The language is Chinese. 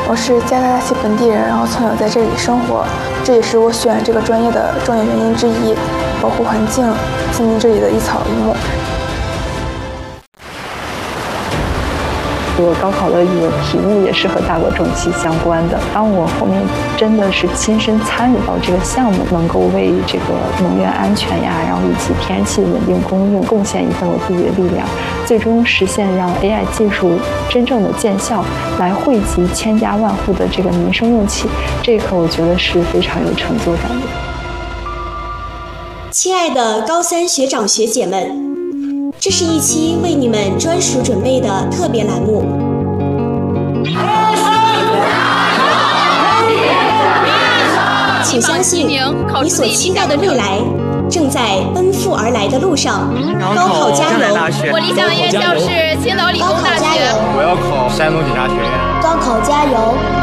我是加拿大籍本地人，然后从小在这里生活，这也是我选这个专业的重要原因之一，保护环境，经营这里的一草一木。 我高考的语文题目也是和大国重器相关的。当我后面真的是亲身参与到这个项目，能够为这个能源安全呀，然后以及天然气稳定供应贡献一份我自己的力量，最终实现让 AI 技术真正的见效，来惠及千家万户的这个民生用气，这一刻我觉得是非常有成就感的。 亲爱的高三学长学姐们，这是一期为你们专属准备的特别栏目。请相信，你所期待的未来正在奔赴而来的路上。高考加油！ 我理想的院校是青岛理工大学。 我要考山东警察学院。 高考加油！